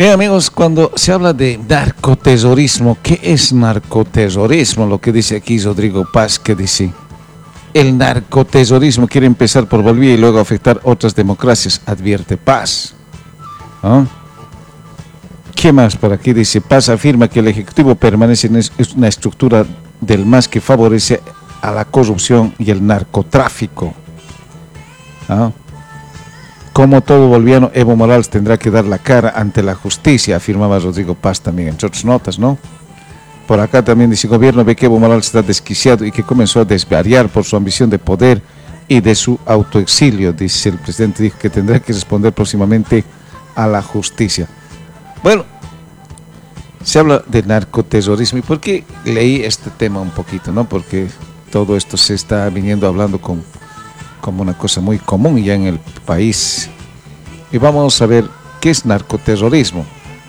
Bien, amigos, cuando se habla de narcoterrorismo, ¿qué es narcoterrorismo? Lo que dice aquí Rodrigo Paz, que dice: el narcoterrorismo quiere empezar por Bolivia y luego afectar otras democracias, advierte Paz. ¿Ah? ¿Qué más por aquí? Dice: Paz afirma que el Ejecutivo permanece en una estructura del MAS que favorece a la corrupción y el narcotráfico. ¿Ah? Como todo boliviano, Evo Morales tendrá que dar la cara ante la justicia, afirmaba Rodrigo Paz también, entre otras notas, ¿no? Por acá también dice: el gobierno ve que Evo Morales está desquiciado y que comenzó a desvariar por su ambición de poder y de su autoexilio. Dice el presidente, dijo que tendrá que responder próximamente a la justicia. Bueno, se habla de narcoterrorismo. ¿Y por qué leí este tema un poquito, no? Porque todo esto se está viniendo hablando como una cosa muy común ya en el país. Y vamos a ver qué es narcoterrorismo.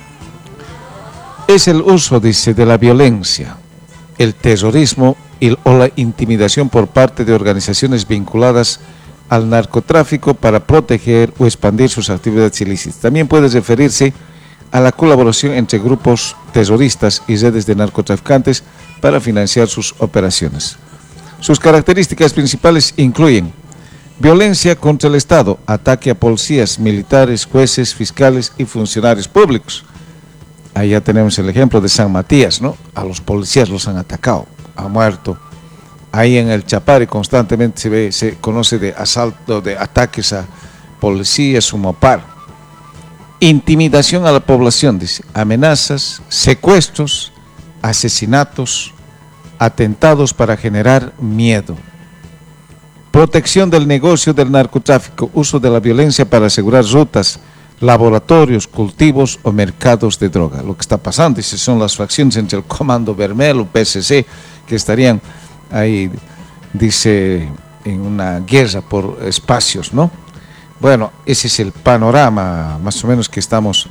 Es el uso, dice, de la violencia, el terrorismo o la intimidación por parte de organizaciones vinculadas al narcotráfico para proteger o expandir sus actividades ilícitas. También puede referirse a la colaboración entre grupos terroristas y redes de narcotraficantes para financiar sus operaciones. Sus características principales incluyen violencia contra el Estado, ataque a policías, militares, jueces, fiscales y funcionarios públicos. Ahí ya tenemos el ejemplo de San Matías, ¿no? A los policías los han atacado, han muerto. Ahí en el Chapare constantemente se conoce de asalto, de ataques a policías, Sumopar. Intimidación a la población, dice, amenazas, secuestros, asesinatos, atentados para generar miedo. Protección del negocio del narcotráfico, uso de la violencia para asegurar rutas, laboratorios, cultivos o mercados de droga. Lo que está pasando, dice, son las facciones entre el Comando Vermelho, PSC, que estarían ahí, dice, en una guerra por espacios, ¿no? Bueno, ese es el panorama más o menos que estamos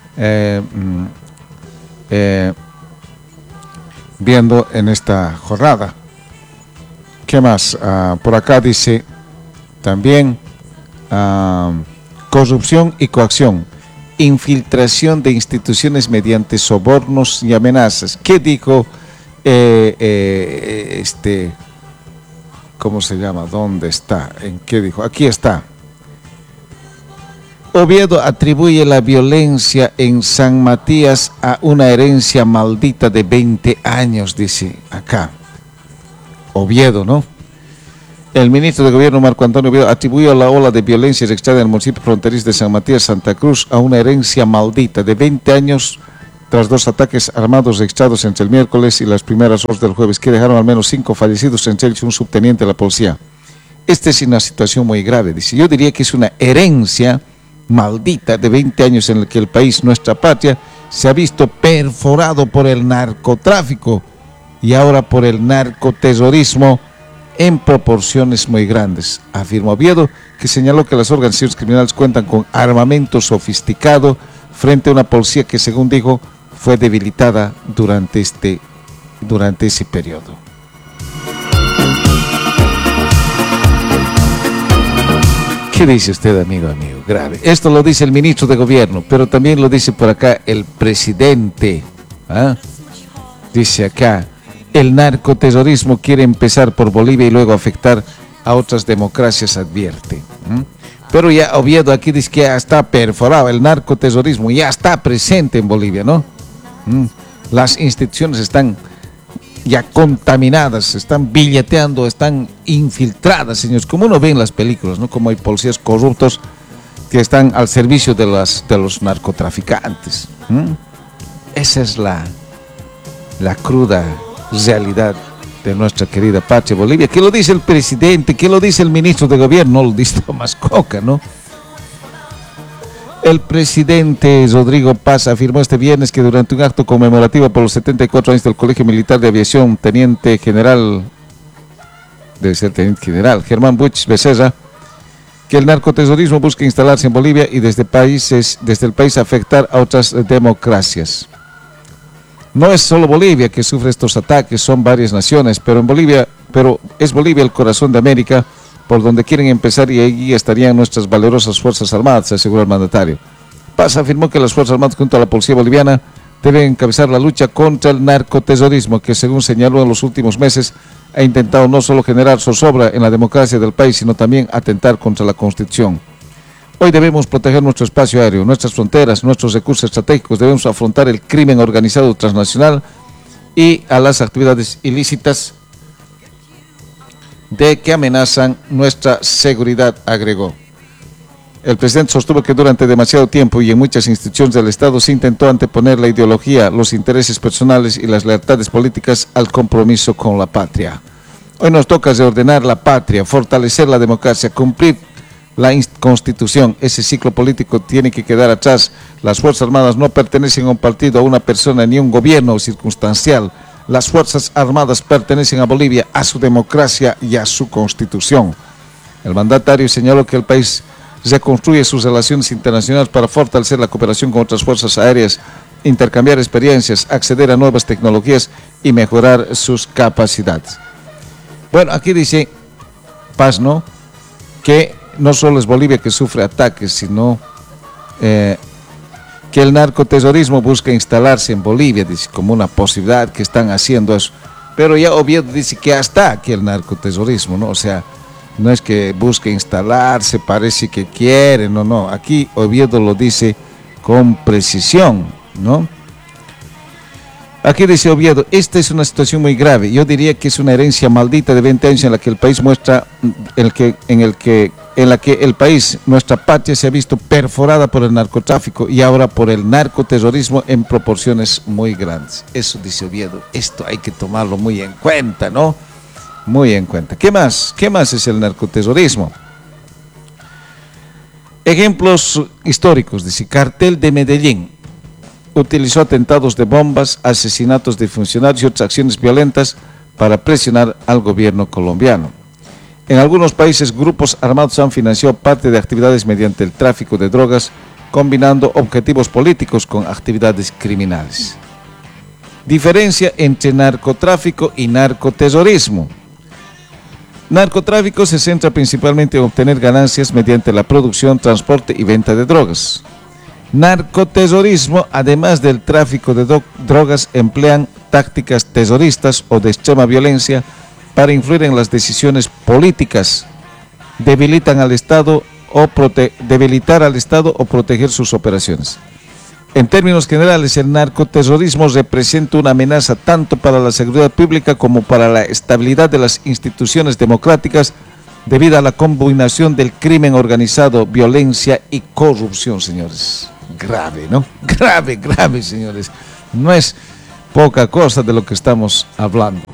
viendo en esta jornada. ¿Qué más? Por acá dice también corrupción y coacción, infiltración de instituciones mediante sobornos y amenazas. ¿Qué dijo ¿cómo se llama? ¿Dónde está? ¿En qué dijo? Aquí está. Oviedo atribuye la violencia en San Matías a una herencia maldita de 20 años, dice acá. Oviedo, ¿no? El ministro de Gobierno, Marco Antonio Oviedo, atribuyó la ola de violencia registrada en el municipio fronterizo de San Matías, Santa Cruz, a una herencia maldita de 20 años tras 2 ataques armados registrados entre el miércoles y las primeras horas del jueves, que dejaron al menos 5 fallecidos, entre ellos un subteniente de la policía. Esta es una situación muy grave, dice. Yo diría que es una herencia maldita de 20 años en la que el país, nuestra patria, se ha visto perforado por el narcotráfico y ahora por el narcoterrorismo en proporciones muy grandes, afirmó Oviedo, que señaló que las organizaciones criminales cuentan con armamento sofisticado frente a una policía que, según dijo, fue debilitada durante ese periodo. ¿Qué dice usted, amigo? Grave. Esto lo dice el ministro de Gobierno, pero también lo dice por acá el presidente. Dice acá: el narcoterrorismo quiere empezar por Bolivia y luego afectar a otras democracias, advierte. Pero ya Oviedo aquí dice que ya está perforado, el narcoterrorismo ya está presente en Bolivia, ¿no? Las instituciones están ya contaminadas, están billeteando, están infiltradas, señores, como uno ve en las películas, ¿no? Como hay policías corruptos que están al servicio de los narcotraficantes. Esa es la cruda realidad de nuestra querida patria Bolivia. ¿Qué lo dice el presidente? ¿Qué lo dice el ministro de Gobierno? No lo dice Tomás Coca, ¿no? El presidente Rodrigo Paz afirmó este viernes que durante un acto conmemorativo por los 74 años del Colegio Militar de Aviación, teniente general Germán Buch Becerra, que el narcoterrorismo busca instalarse en Bolivia y desde el país afectar a otras democracias. No es solo Bolivia que sufre estos ataques, son varias naciones, pero es Bolivia el corazón de América, por donde quieren empezar, y allí estarían nuestras valerosas Fuerzas Armadas, aseguró el mandatario. Paz afirmó que las Fuerzas Armadas junto a la Policía Boliviana deben encabezar la lucha contra el narcoterrorismo, que según señaló en los últimos meses, ha intentado no solo generar zozobra en la democracia del país, sino también atentar contra la Constitución. Hoy debemos proteger nuestro espacio aéreo, nuestras fronteras, nuestros recursos estratégicos. Debemos afrontar el crimen organizado transnacional y a las actividades ilícitas de que amenazan nuestra seguridad, agregó. El presidente sostuvo que durante demasiado tiempo y en muchas instituciones del Estado se intentó anteponer la ideología, los intereses personales y las lealtades políticas al compromiso con la patria. Hoy nos toca reordenar la patria, fortalecer la democracia, cumplir la Constitución. Ese ciclo político tiene que quedar atrás. Las Fuerzas Armadas no pertenecen a un partido, a una persona ni a un gobierno circunstancial. Las Fuerzas Armadas pertenecen a Bolivia, a su democracia y a su Constitución. El mandatario señaló que el país reconstruye sus relaciones internacionales para fortalecer la cooperación con otras fuerzas aéreas, intercambiar experiencias, acceder a nuevas tecnologías y mejorar sus capacidades. Bueno, aquí dice Paz, ¿no?, que no solo es Bolivia que sufre ataques, sino que el narcoterrorismo busca instalarse en Bolivia, dice, como una posibilidad que están haciendo eso. Pero ya Oviedo dice que hasta aquí el narcoterrorismo, ¿no? O sea, no es que busque instalarse, parece que quiere, no. Aquí Oviedo lo dice con precisión, ¿no? Aquí dice Oviedo, esta es una situación muy grave. Yo diría que es una herencia maldita de 20 años en la que el país muestra, en la que el país, nuestra patria, se ha visto perforada por el narcotráfico y ahora por el narcoterrorismo en proporciones muy grandes. Eso dice Oviedo. Esto hay que tomarlo muy en cuenta, ¿no? Muy en cuenta. ¿Qué más? ¿Qué más es el narcoterrorismo? Ejemplos históricos. Dice, Cartel de Medellín utilizó atentados de bombas, asesinatos de funcionarios y otras acciones violentas para presionar al gobierno colombiano. En algunos países, grupos armados han financiado parte de actividades mediante el tráfico de drogas, combinando objetivos políticos con actividades criminales. Diferencia entre narcotráfico y narcoterrorismo. Narcotráfico se centra principalmente en obtener ganancias mediante la producción, transporte y venta de drogas. Narcoterrorismo, además del tráfico de drogas, emplean tácticas terroristas o de extrema violencia para influir en las decisiones políticas, debilitar al Estado o proteger sus operaciones. En términos generales, el narcoterrorismo representa una amenaza tanto para la seguridad pública como para la estabilidad de las instituciones democráticas debido a la combinación del crimen organizado, violencia y corrupción, señores. Grave, ¿no? Grave, señores. No es poca cosa de lo que estamos hablando.